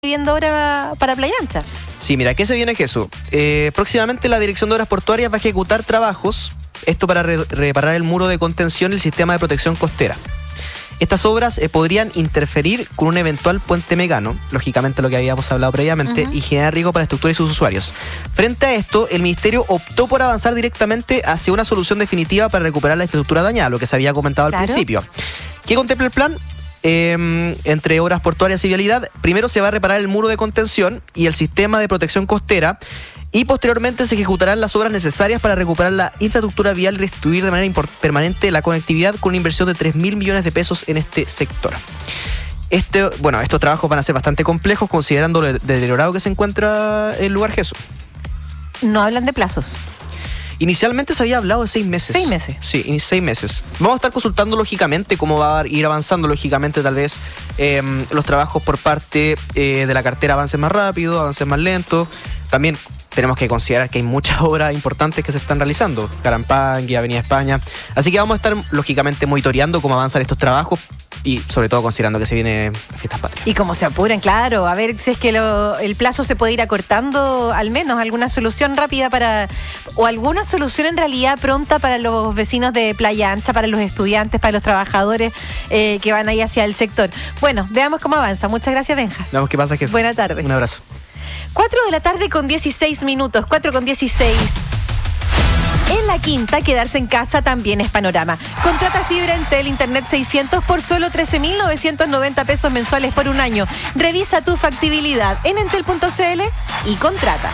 viendo ahora para Playa Ancha. Sí, mira, ¿qué se viene, Jesús? Próximamente la Dirección de Obras Portuarias va a ejecutar trabajos, esto para reparar el muro de contención y el sistema de protección costera. Estas obras podrían interferir con un eventual puente Megano, lógicamente lo que habíamos hablado previamente, y generar riesgo para la estructura y sus usuarios. Frente a esto, el Ministerio optó por avanzar directamente hacia una solución definitiva para recuperar la infraestructura dañada, lo que se había comentado al principio. ¿Qué contempla el plan? Entre obras portuarias y vialidad, primero se va a reparar el muro de contención y el sistema de protección costera, y posteriormente se ejecutarán las obras necesarias para recuperar la infraestructura vial y restituir de manera permanente la conectividad con una inversión de 3.000 millones de pesos en este sector. Estos trabajos van a ser bastante complejos considerando lo deteriorado que se encuentra el lugar, Jesús. No hablan de plazos. Inicialmente se había hablado de 6 meses. 6 meses. Sí, 6 meses. Vamos a estar consultando lógicamente cómo va a ir avanzando, lógicamente tal vez los trabajos por parte de la cartera avancen más rápido, avancen más lento. También tenemos que considerar que hay muchas obras importantes que se están realizando, Carampangui, Avenida España. Así que vamos a estar lógicamente monitoreando cómo avanzan estos trabajos y sobre todo considerando que se viene Fiestas Patrias. Y cómo se apuran, claro, a ver si es que el plazo se puede ir acortando, al menos alguna solución rápida o alguna solución en realidad pronta para los vecinos de Playa Ancha, para los estudiantes, para los trabajadores que van ahí hacia el sector. Bueno, veamos cómo avanza. Muchas gracias, Benja. Veamos qué pasa, Jesús. Buena tarde. Un abrazo. 4 de la tarde con 16 minutos, 4:16. En La Quinta, quedarse en casa también es panorama. Contrata fibra Entel Internet 600 por solo 13.990 pesos mensuales por un año. Revisa tu factibilidad en entel.cl y contrata.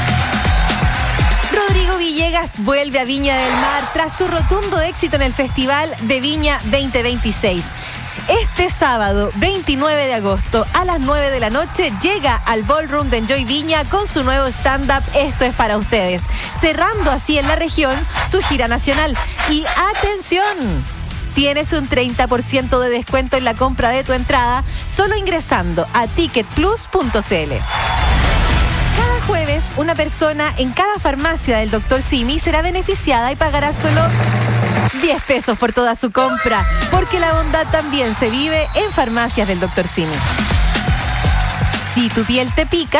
Rodrigo Villegas vuelve a Viña del Mar tras su rotundo éxito en el Festival de Viña 2026. Este sábado, 29 de agosto, a las 9 de la noche, llega al Ballroom de Enjoy Viña con su nuevo stand-up Esto es para ustedes, cerrando así en la región su gira nacional. Y ¡atención! Tienes un 30% de descuento en la compra de tu entrada solo ingresando a ticketplus.cl. Cada jueves, una persona en cada farmacia del Dr. Simi será beneficiada y pagará solo 10 pesos por toda su compra, porque la bondad también se vive en farmacias del Dr. Simi. Si tu piel te pica,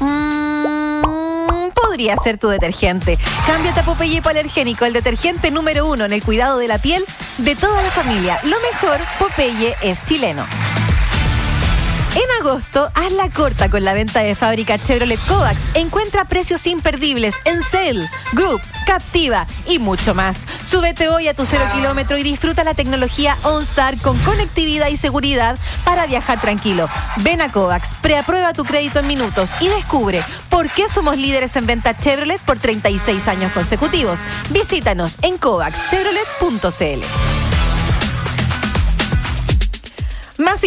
podría ser tu detergente. Cámbiate a Popeye Hipoalergénico, el detergente número 1 en el cuidado de la piel de toda la familia. Lo mejor, Popeye es chileno. En agosto, hazla corta con la venta de fábrica Chevrolet Kovacs. Encuentra precios imperdibles en Cell, Group, Captiva y mucho más. Súbete hoy a tu 0 kilómetro y disfruta la tecnología OnStar con conectividad y seguridad para viajar tranquilo. Ven a Kovacs, preaprueba tu crédito en minutos y descubre por qué somos líderes en venta Chevrolet por 36 años consecutivos. Visítanos en kovacschevrolet.cl. Más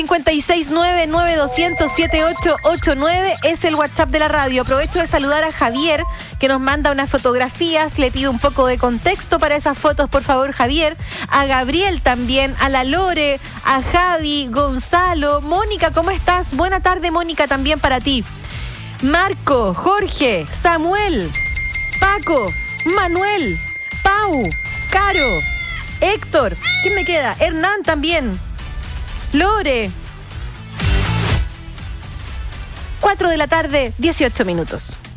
569-9200-7889 es el WhatsApp de la radio. Aprovecho de saludar a Javier, que nos manda unas fotografías. Le pido un poco de contexto para esas fotos, por favor, Javier. A Gabriel también, a la Lore, a Javi, Gonzalo. Mónica, ¿cómo estás? Buena tarde, Mónica, también para ti. Marco, Jorge, Samuel, Paco, Manuel, Pau, Caro, Héctor. ¿Quién me queda? Hernán también. Lore. 4 de la tarde, 18 minutos.